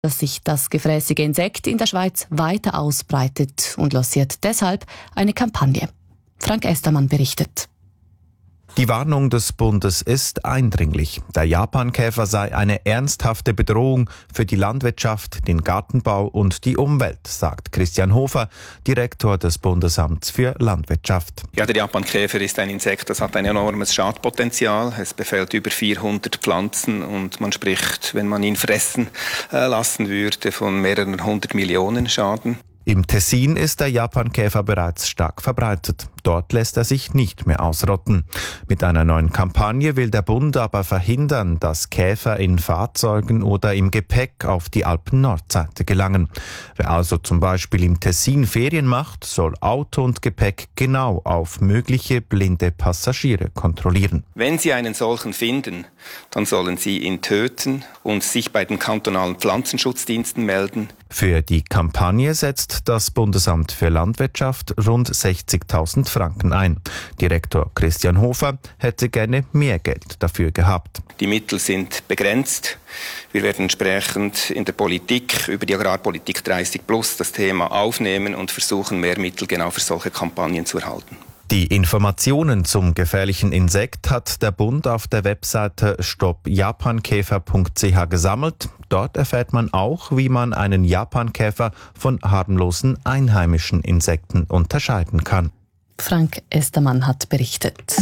dass sich das gefräßige Insekt in der Schweiz weiter ausbreitet und lanciert deshalb eine Kampagne. Frank Estermann berichtet. Die Warnung des Bundes ist eindringlich. Der Japankäfer sei eine ernsthafte Bedrohung für die Landwirtschaft, den Gartenbau und die Umwelt, sagt Christian Hofer, Direktor des Bundesamts für Landwirtschaft. Ja, der Japankäfer ist ein Insekt, das hat ein enormes Schadpotenzial. Es befällt über 400 Pflanzen und man spricht, wenn man ihn fressen lassen würde, von mehreren 100 Millionen Schaden. Im Tessin ist der Japankäfer bereits stark verbreitet. Dort lässt er sich nicht mehr ausrotten. Mit einer neuen Kampagne will der Bund aber verhindern, dass Käfer in Fahrzeugen oder im Gepäck auf die Alpen-Nordseite gelangen. Wer also zum Beispiel im Tessin Ferien macht, soll Auto und Gepäck genau auf mögliche blinde Passagiere kontrollieren. Wenn Sie einen solchen finden, dann sollen Sie ihn töten und sich bei den kantonalen Pflanzenschutzdiensten melden. Für die Kampagne setzt das Bundesamt für Landwirtschaft rund 60.000 Franken ein. Direktor Christian Hofer hätte gerne mehr Geld dafür gehabt. Die Mittel sind begrenzt. Wir werden entsprechend in der Politik, über die Agrarpolitik 30+, das Thema aufnehmen und versuchen, mehr Mittel genau für solche Kampagnen zu erhalten. Die Informationen zum gefährlichen Insekt hat der Bund auf der Webseite stoppjapankäfer.ch gesammelt. Dort erfährt man auch, wie man einen Japankäfer von harmlosen einheimischen Insekten unterscheiden kann. Frank Estermann hat berichtet.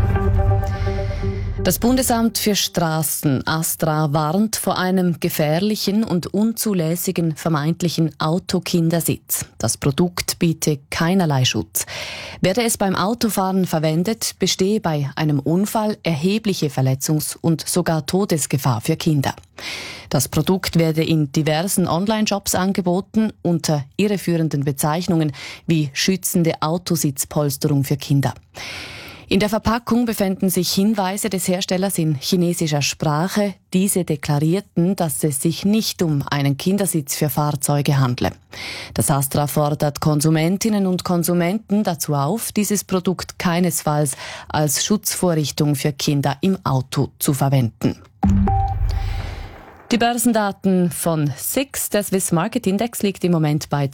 Das Bundesamt für Straßen, ASTRA, warnt vor einem gefährlichen und unzulässigen vermeintlichen Autokindersitz. Das Produkt biete keinerlei Schutz. Werde es beim Autofahren verwendet, bestehe bei einem Unfall erhebliche Verletzungs- und sogar Todesgefahr für Kinder. Das Produkt werde in diversen Online-Shops angeboten unter irreführenden Bezeichnungen wie schützende Autositzpolsterung für Kinder. In der Verpackung befänden sich Hinweise des Herstellers in chinesischer Sprache. Diese deklarierten, dass es sich nicht um einen Kindersitz für Fahrzeuge handle. Das ASTRA fordert Konsumentinnen und Konsumenten dazu auf, dieses Produkt keinesfalls als Schutzvorrichtung für Kinder im Auto zu verwenden. Die Börsendaten von SIX, der Swiss Market Index, liegt im Moment bei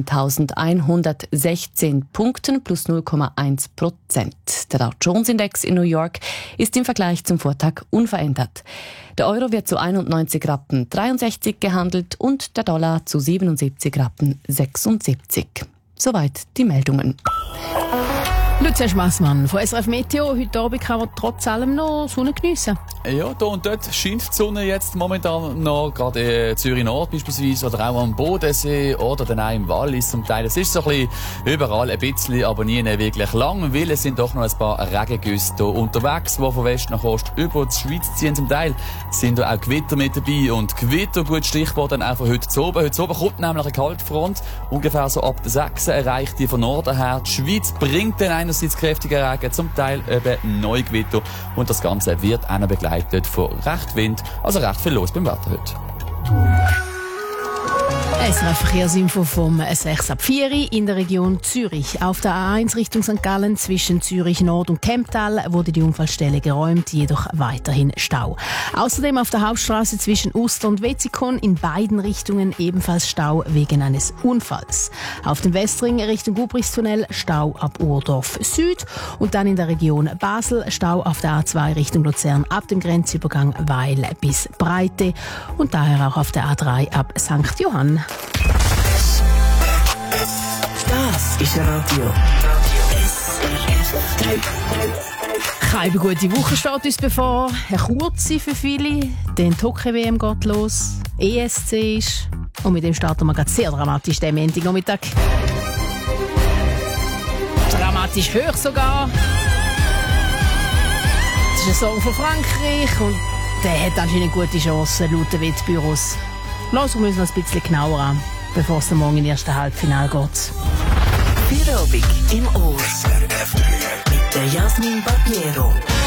13.116 Punkten plus 0,1%. Der Dow Jones Index in New York ist im Vergleich zum Vortag unverändert. Der Euro wird zu 91,63 Rappen gehandelt und der Dollar zu 77,76 Rappen. Soweit die Meldungen. Lucia Schmassmann von SRF Meteo. Heute Abend kann man trotz allem noch Sonne geniessen. Ja, da und dort scheint die Sonne jetzt momentan noch, gerade in Zürich Nord beispielsweise, oder auch am Bodensee oder dann auch im Wallis zum Teil. Es ist so ein bisschen überall ein bisschen, aber nie wirklich lang, weil es sind doch noch ein paar Regengüsse hier unterwegs, die von West nach Ost über die Schweiz ziehen. Zum Teil sind da auch Gewitter mit dabei und Gewitter, gut Stichwort dann auch von heute zu oben. Heute zu oben kommt nämlich eine Kaltfront, ungefähr so ab der 6. erreicht die von Norden her. Die Schweiz bringt dann einerseits kräftiger Regen, zum Teil eben Neugewitter und das Ganze wird auch noch begleitet von recht Wind, also recht viel los beim Wetter heute. SRF Verkehrsinfo vom 6 ab 4 in der Region Zürich. Auf der A1 Richtung St. Gallen zwischen Zürich Nord und Kemptal wurde die Unfallstelle geräumt, jedoch weiterhin Stau. Außerdem auf der Hauptstraße zwischen Uster und Wetzikon in beiden Richtungen ebenfalls Stau wegen eines Unfalls. Auf dem Westring Richtung Gubrichstunnel Stau ab Urdorf Süd und dann in der Region Basel Stau auf der A2 Richtung Luzern ab dem Grenzübergang Weil bis Breite und daher auch auf der A3 ab St. Johann. Das ist Radio. Keine gute Woche steht uns bevor. Eine kurze für viele. Dann die Hockey-WM geht los. ESC ist. Und mit dem starten wir gerade sehr dramatisch den Montagnachmittag. Dramatisch hoch sogar. Das ist ein Song von Frankreich und der hat anscheinend gute Chancen laut den Wettbüros. Lassen wir uns noch ein bisschen genauer an, bevor es morgen in das erste Halbfinale geht. Feierabend im Ohr. Mit der Jasmin Bagnero.